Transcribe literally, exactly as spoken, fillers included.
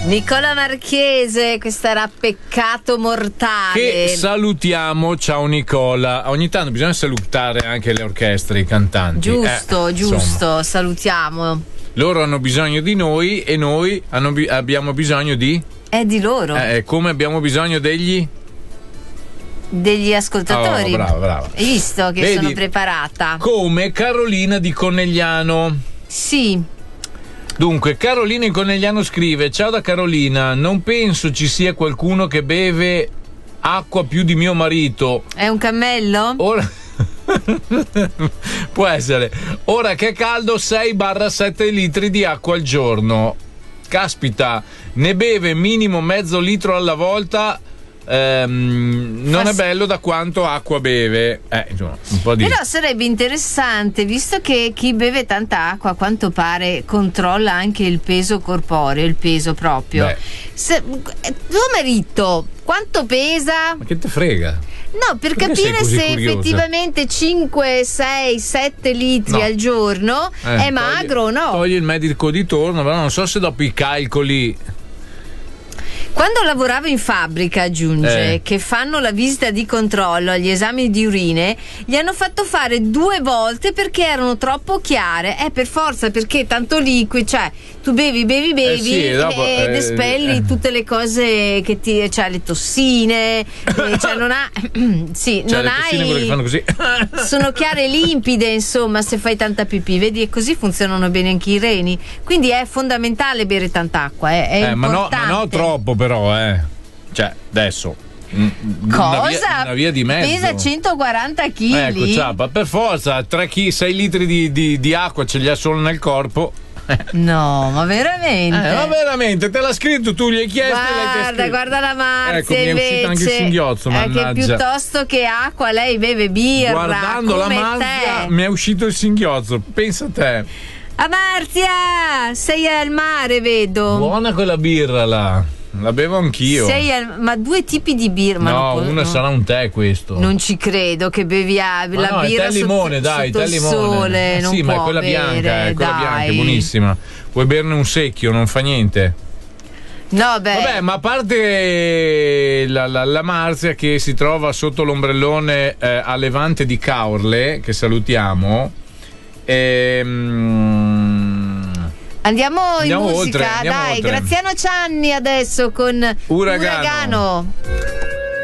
Nicola Marchese, questo era Peccato Mortale. Che salutiamo, ciao Nicola. Ogni tanto bisogna salutare anche le orchestre, i cantanti. Giusto, eh, giusto, insomma. Salutiamo. Loro hanno bisogno di noi e noi hanno, abbiamo bisogno di... È di loro. Eh, come abbiamo bisogno degli... Degli ascoltatori. Oh, brava, brava. Hai visto che Vedi, sono preparata? Come Carolina di Conegliano. Sì. Dunque, Carolina di Conegliano scrive: ciao da Carolina, non penso ci sia qualcuno che beve acqua più di mio marito. È un cammello? Ora... Può essere. Ora che è caldo, sei sette litri di acqua al giorno. Caspita, ne beve minimo mezzo litro alla volta. Ehm, non Fa... è bello da quanto acqua beve. Eh, insomma, un po' di... Però sarebbe interessante, visto che chi beve tanta acqua a quanto pare controlla anche il peso corporeo, il peso proprio. Se, tuo marito quanto pesa? Ma che te frega? No, per Perché capire se curiosa? Effettivamente cinque, sei, sette litri no. al giorno eh, è magro o no? Togli il medico di torno, però non so se dopo i calcoli. Quando lavoravo in fabbrica, aggiunge, eh. che fanno la visita di controllo agli esami di urine, gli hanno fatto fare due volte perché erano troppo chiare. Eh, per forza, perché tanto liquido, cioè tu bevi, bevi, bevi eh sì, dopo, ed eh, espelli eh. tutte le cose che ti, cioè le tossine, eh, cioè non ha, sì, cioè, non le tossine, hai, quelle che fanno così. sono chiare e limpide, insomma, se fai tanta pipì, vedi, e così funzionano bene anche i reni. Quindi è fondamentale bere tanta acqua, eh, è eh, ma, no, ma no troppo però, eh. Cioè, adesso cosa? Una via, una via di mezzo. Pesa centoquaranta chili. Ecco, ciapa, per forza tre chili, sei litri di, di, di acqua ce li ha solo nel corpo. No, ma veramente? Eh, ma veramente, te l'ha scritto, tu gli hai chiesto. Guarda, guarda la Marzia, ecco, mi è invece, uscito anche il singhiozzo, è che piuttosto che acqua lei beve birra. Guardando la Marzia mi è uscito il singhiozzo, pensa a te. A Marzia, sei al mare, vedo. Buona quella birra là. La bevo anch'io. Sei al... Ma due tipi di birra? Ma no, può... una no. sarà un tè questo. Non ci credo che bevi a... la no, birra è tè limone, sotto, dai, sotto tè il limone. Sole, eh, non sì, può ma è quella bere, bianca, è quella dai. bianca, è buonissima. Puoi berne un secchio, non fa niente. No, beh. Vabbè, ma a parte la, la, la Marzia che si trova sotto l'ombrellone eh, a levante di Caorle, che salutiamo. Ehm... Andiamo, andiamo in musica, oltre, andiamo dai, oltre. Graziano Cianni adesso con Uragano. Uragano.